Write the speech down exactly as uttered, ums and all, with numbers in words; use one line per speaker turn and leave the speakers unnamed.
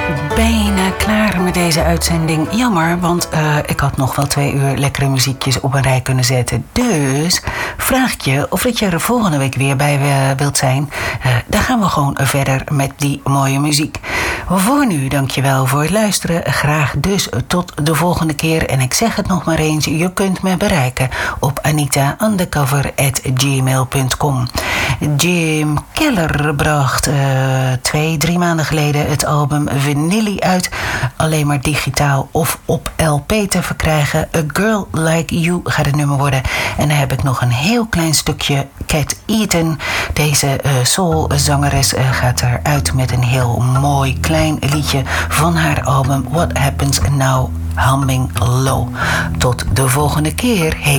Bijna klaar met deze uitzending. Jammer, want uh, ik had nog wel twee uur lekkere muziekjes op een rij kunnen zetten. Dus vraag ik je of dat je er volgende week weer bij uh, wilt zijn. Uh, dan gaan we gewoon verder met die mooie muziek. Voor nu, dankjewel voor het luisteren. Graag dus tot de volgende keer. En ik zeg het nog maar eens, je kunt me bereiken op anita undercover at gmail dot com. Jim Keller bracht uh, twee, drie maanden geleden het album Vanilli uit. Alleen maar digitaal of op L P te verkrijgen. A Girl Like You gaat het nummer worden. En dan heb ik nog een heel klein stukje Cat Eaton. Deze uh, soulzangeres uh, gaat eruit met een heel mooi klein liedje van haar album What Happens Now, Humming Low. Tot de volgende keer. Hey.